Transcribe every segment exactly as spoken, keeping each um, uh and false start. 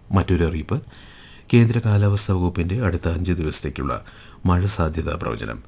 മറ്റൊരു അറിയിപ്പ്. കേന്ദ്ര കാലാവസ്ഥാ വകുപ്പിൻ്റെ അടുത്ത അഞ്ച് ദിവസത്തേക്കുള്ള മഴ സാധ്യതാ പ്രവചനം.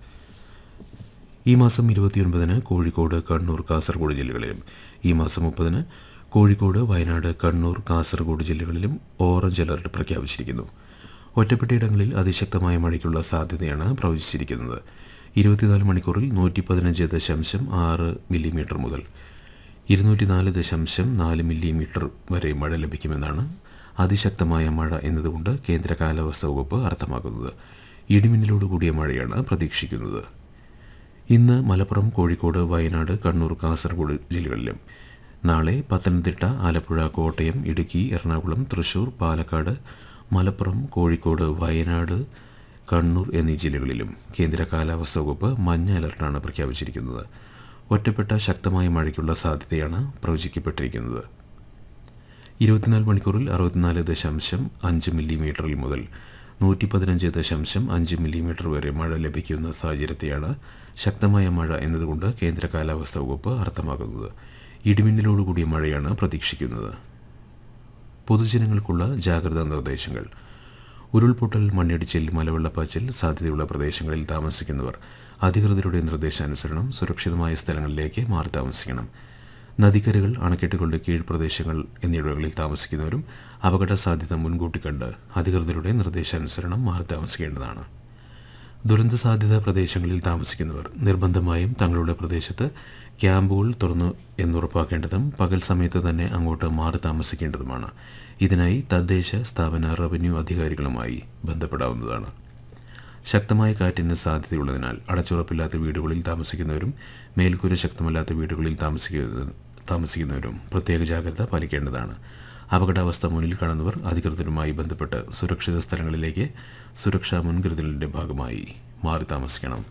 ഈ മാസം ഇരുപത്തിയൊൻപതിന് കോഴിക്കോട്, കണ്ണൂർ, കാസർഗോഡ് ജില്ലകളിലും ഈ മാസം മുപ്പതിന് കോഴിക്കോട്, വയനാട്, കണ്ണൂർ, കാസർഗോഡ് ജില്ലകളിലും ഓറഞ്ച് അലർട്ട് പ്രഖ്യാപിച്ചിരിക്കുന്നു. ഒറ്റപ്പെട്ടയിടങ്ങളിൽ അതിശക്തമായ മഴയ്ക്കുള്ള സാധ്യതയാണ് പ്രവചിച്ചിരിക്കുന്നത്. ഇരുപത്തിനാല് മണിക്കൂറിൽ നൂറ്റി പതിനഞ്ച് ദശാംശം ആറ് മില്ലിമീറ്റർ മുതൽ ഇരുന്നൂറ്റി നാല് ദശാംശം നാല് മില്ലിമീറ്റർ വരെ മഴ ലഭിക്കുമെന്നാണ് അതിശക്തമായ മഴ എന്നതുകൊണ്ട് കേന്ദ്ര കാലാവസ്ഥാ വകുപ്പ് അർത്ഥമാക്കുന്നത്. ഇടിമിന്നലോടുകൂടിയ മഴയാണ് പ്രതീക്ഷിക്കുന്നത്. ഇന്ന് മലപ്പുറം, കോഴിക്കോട്, വയനാട്, കണ്ണൂർ, കാസർഗോഡ് ജില്ലകളിലും നാളെ പത്തനംതിട്ട, ആലപ്പുഴ, കോട്ടയം, ഇടുക്കി, എറണാകുളം, തൃശൂർ, പാലക്കാട്, മലപ്പുറം, കോഴിക്കോട്, വയനാട്, കണ്ണൂർ എന്നീ ജില്ലകളിലും കേന്ദ്ര കാലാവസ്ഥാ വകുപ്പ് മഞ്ഞ അലർട്ടാണ് പ്രഖ്യാപിച്ചിരിക്കുന്നത്. ഒറ്റപ്പെട്ട ശക്തമായ മഴയ്ക്കുള്ള സാധ്യതയാണ് പ്രവചിക്കപ്പെട്ടിരിക്കുന്നത്. ഇരുപത്തിനാല് മണിക്കൂറിൽ അറുപത്തിനാല് ദശാംശം അഞ്ച് മില്ലിമീറ്ററിൽ മുതൽ നൂറ്റി പതിനഞ്ച് ദശാംശം അഞ്ച് മില്ലിമീറ്റർ വരെ മഴ ലഭിക്കുന്ന സാഹചര്യത്തെയാണ് ശക്തമായ മഴ എന്നതുകൊണ്ട് കേന്ദ്ര കാലാവസ്ഥാ വകുപ്പ് അർത്ഥമാക്കുന്നത്. ഇടിമിന്നലോടുകൂടിയ മഴയാണ് പ്രതീക്ഷിക്കുന്നത്. പൊതുജനങ്ങൾക്കുള്ള ജാഗ്രതാ നിർദ്ദേശങ്ങൾ. ഉരുൾപൊട്ടൽ, മണ്ണിടിച്ചിൽ, മലവെള്ളപ്പാച്ചിൽ സാധ്യതയുള്ള പ്രദേശങ്ങളിൽ താമസിക്കുന്നവർ അധികൃതരുടെ നിർദ്ദേശാനുസരണം സുരക്ഷിതമായ സ്ഥലങ്ങളിലേക്ക് മാറി താമസിക്കണം. നദിക്കരകൾ, അണക്കെട്ടുകളുടെ കീഴ്പ്രദേശങ്ങൾ എന്നിവിടങ്ങളിൽ താമസിക്കുന്നവരും അപകട സാധ്യത മുൻകൂട്ടി കണ്ട് അധികൃതരുടെ നിർദ്ദേശാനുസരണം മാറി താമസിക്കേണ്ടതാണ്. ദുരന്ത സാധ്യതാ പ്രദേശങ്ങളിൽ താമസിക്കുന്നവർ നിർബന്ധമായും തങ്ങളുടെ പ്രദേശത്ത് ക്യാമ്പുകൾ തുറന്നു എന്നുറപ്പാക്കേണ്ടതും പകൽ സമയത്ത് തന്നെ അങ്ങോട്ട് മാറി താമസിക്കേണ്ടതുമാണ്. ഇതിനായി തദ്ദേശ സ്ഥാപന റവന്യൂ അധികാരികളുമായി ബന്ധപ്പെടാവുന്നതാണ്. ശക്തമായ കാറ്റിന് സാധ്യതയുള്ളതിനാൽ അടച്ചുറപ്പില്ലാത്ത വീടുകളിൽ താമസിക്കുന്നവരും മേൽക്കൂര ശക്തമല്ലാത്ത വീടുകളിൽ താമസിക്കുന്നവരും പ്രത്യേക ജാഗ്രത പാലിക്കേണ്ടതാണ്. അപകടാവസ്ഥ മുന്നിൽ കാണുന്നവർ അധികൃതരുമായി ബന്ധപ്പെട്ട് സുരക്ഷിത സ്ഥലങ്ങളിലേക്ക് സുരക്ഷാ മുൻകരുതലിൻ്റെ ഭാഗമായി മാറി താമസിക്കണം.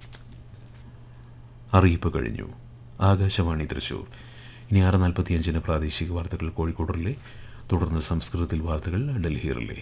അറിയിപ്പ് കഴിഞ്ഞു. ആകാശവാണി തൃശൂർ. ഇനി ആറ് നാൽപ്പത്തിയഞ്ചിന് പ്രാദേശിക വാർത്തകൾ കോഴിക്കോടിലെ, തുടർന്ന് സംസ്കൃതത്തിൽ വാർത്തകൾ ഡൽഹിയിലെ.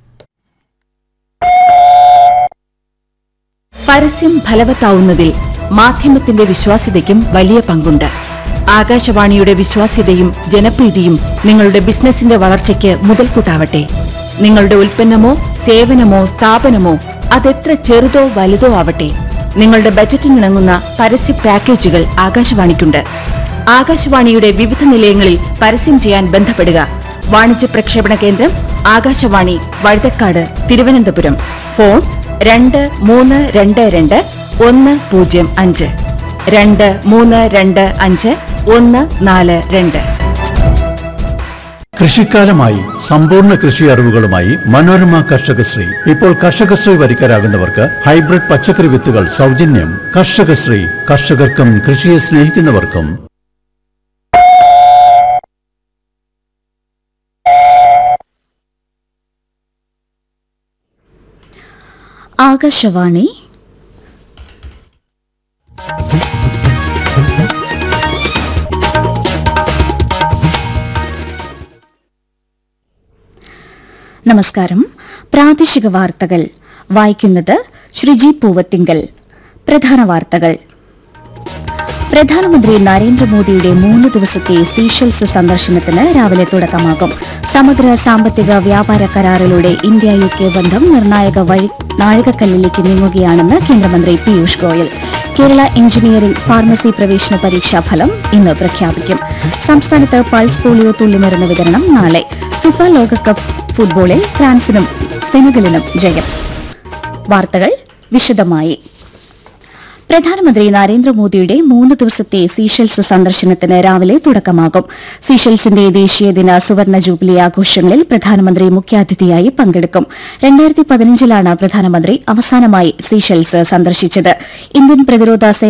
പരസ്യം ഫലവത്താവുന്നതിൽ മാധ്യമത്തിന്റെ വിശ്വാസ്യതയ്ക്കും വലിയ പങ്കുണ്ട്. ആകാശവാണിയുടെ വിശ്വാസ്യതയും ജനപ്രീതിയും നിങ്ങളുടെ ബിസിനസിന്റെ വളർച്ചയ്ക്ക് മുതൽക്കൂട്ടാവട്ടെ. നിങ്ങളുടെ ഉൽപ്പന്നമോ സേവനമോ സ്ഥാപനമോ അതെത്ര ചെറുതോ വലുതോ ആവട്ടെ, നിങ്ങളുടെ ബജറ്റിനിണങ്ങുന്ന പരസ്യ പാക്കേജുകൾ ആകാശവാണിക്കുണ്ട്. ആകാശവാണിയുടെ വിവിധ നിലയങ്ങളിൽ പരസ്യം ചെയ്യാൻ ബന്ധപ്പെടുക. വാണിജ്യ പ്രക്ഷേപണ കേന്ദ്രം ആകാശവാണി, വഴുതക്കാട്, തിരുവനന്തപുരം. ഫോൺ രണ്ട് മൂന്ന് രണ്ട് രണ്ട് ഒന്ന് പൂജ്യം അഞ്ച് രണ്ട് മൂന്ന് രണ്ട് അഞ്ച് ഒന്ന് നാല് രണ്ട്. കൃഷിക്കാലമായി സമ്പൂർണ്ണ കൃഷി അറിവുകളുമായി മനോരമ കർഷകശ്രീ. ഇപ്പോൾ കർഷകശ്രീ വരിക്കാരാകുന്നവർക്ക് ഹൈബ്രിഡ് പച്ചക്കറി വിത്തുകൾ സൗജന്യം. കർഷകശ്രീ, കർഷകർക്കും കൃഷിയെ സ്നേഹിക്കുന്നവർക്കും. ആകാശവാണി നമസ്കാരം. പ്രാദേശിക വാർത്തകൾ വായിക്കുന്നത് ശ്രീജി പൂവത്തിങ്കൽ. പ്രധാന വാർത്തകൾ. പ്രധാനമന്ത്രി നരേന്ദ്രമോദിയുടെ മൂന്ന് ദിവസത്തെ സീഷെൽസ് സന്ദർശനത്തിന് രാവിലെ തുടക്കമാകും. സമഗ്ര സാമ്പത്തിക വ്യാപാര കരാറിലൂടെ ഇന്ത്യ യു കെ ബന്ധം നിർണായക വഴി നാഴികക്കല്ലിലേക്ക് നീങ്ങുകയാണെന്ന് കേന്ദ്രമന്ത്രി പീയൂഷ് ഗോയൽ. കേരള എഞ്ചിനീയറിംഗ് ഫാർമസി പ്രവേശന പരീക്ഷാ ഫലം ഇന്ന് പ്രഖ്യാപിക്കും. സംസ്ഥാനത്ത് പൾസ് പോളിയോ തുള്ളിമരുന്ന് വിതരണം നാളെ. ഫിഫ ലോകകപ്പ് ഫുട്ബോളിൽ ഫ്രാൻസിനും സെനഗലിനും ജയം. വാർത്തകൾ വിശദമായി. പ്രധാനമന്ത്രി നരേന്ദ്രമോദിയുടെ മൂന്ന് ദിവസത്തെ സീഷെൽസ് സന്ദർശനത്തിന് രാവിലെ തുടക്കമാകും. സീഷെൽസിന്റെ ദേശീയ ദിന സുവർണ ജൂബിലി ആഘോഷങ്ങളിൽ പ്രധാനമന്ത്രി മുഖ്യാതിഥിയായി പങ്കെടുക്കും. രണ്ടായിരത്തി പതിനഞ്ചിലാണ് പ്രധാനമന്ത്രി അവസാനമായി സീഷെൽസ് സന്ദർശിച്ചത്. ഇന്ത്യൻ പ്രതിരോധ